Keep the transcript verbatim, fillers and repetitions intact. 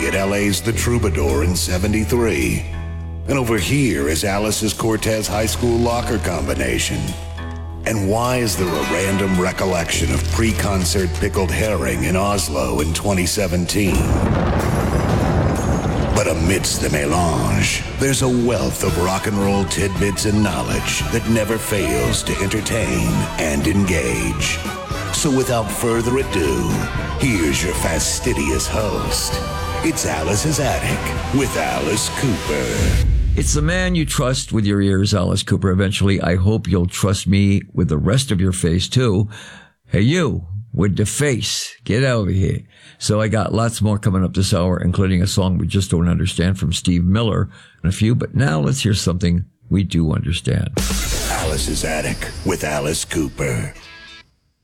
at L A's The Troubadour in seventy-three. And over here is Alice's Cortez High School locker combination. And why is there a random recollection of pre-concert pickled herring in Oslo in twenty seventeen? But amidst the melange, there's a wealth of rock and roll tidbits and knowledge that never fails to entertain and engage. So without further ado, here's your fastidious host. It's Alice's Attic with Alice Cooper. It's the man you trust with your ears, Alice Cooper. Eventually, I hope you'll trust me with the rest of your face, too. Hey, you, with the face, get over here. So I got lots more coming up this hour, including a song we just don't understand from Steve Miller and a few. But now let's hear something we do understand. Alice's Attic with Alice Cooper.